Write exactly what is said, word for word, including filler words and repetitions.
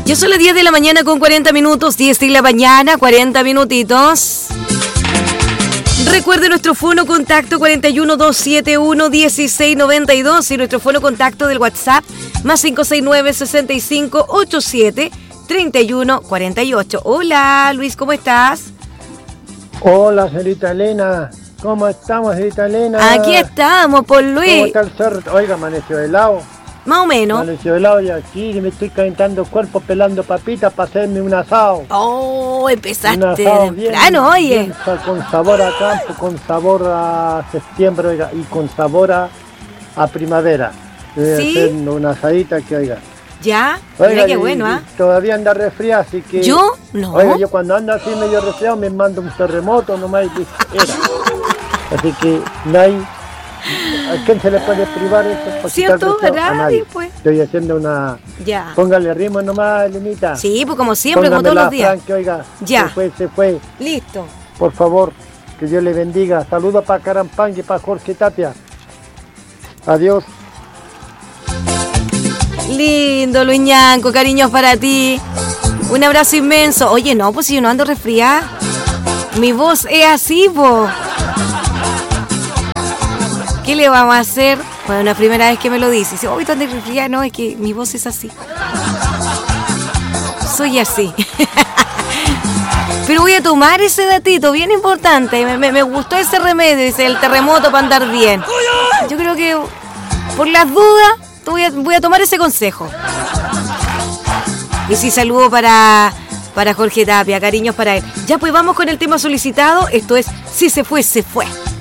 Ya son las diez de la mañana con cuarenta minutos, diez de la mañana, cuarenta minutitos. Recuerde nuestro fono contacto cuatro uno dos siete uno uno seis nueve dos y nuestro fono contacto del WhatsApp más cinco seis nueve seis cinco ocho siete tres uno cuatro ocho. Hola Luis, ¿cómo estás? Hola señorita Elena, ¿cómo estamos señorita Elena? Aquí estamos, por Luis. ¿Cómo está el cerro? Oiga, amaneció helado. Más o menos. Amaneció helado y aquí me estoy calentando el cuerpo pelando papitas para hacerme un asado. Oh, empezaste un asado temprano, bien, oye. bien, con sabor a campo, con sabor a septiembre, oiga, y con sabor a, a primavera. Voy ¿Sí? a hacer una asadita que, oiga. Ya, Oiga, mira qué y- bueno, ¿ah? y todavía anda resfriado, así que... ¿Yo? No. Oiga, yo cuando ando así medio resfriado me mando un terremoto nomás y era. Así que no hay... ¿A quién se le puede privar eso? Para ¿Cierto? quitar resfriado? ¿A A nadie, nadie. pues? Estoy haciendo una... Ya. Póngale ritmo nomás, Elenita. Sí, pues como siempre, como Póngame todos la los días. Frank, que, oiga, Ya. se fue, se fue. Listo. Por favor, que Dios le bendiga. Saludos para Carampán y para Jorge Tapia. Adiós. Lindo, Luñanco, cariños para ti. Un abrazo inmenso. Oye, no, pues si yo no ando resfriada. Mi voz es así, po. ¿Qué le vamos a hacer? Bueno, la primera vez que me lo dice. Dice, oh, ¿dónde resfriada? No, es que mi voz es así. Soy así. Pero voy a tomar ese datito, bien importante. Me, me, me gustó ese remedio, dice el terremoto para andar bien. Yo creo que por las dudas voy a, voy a tomar ese consejo. Y sí, saludo para, para Jorge Tapia, cariños para él. Ya pues vamos con el tema solicitado. Esto es Si se fue, se fue.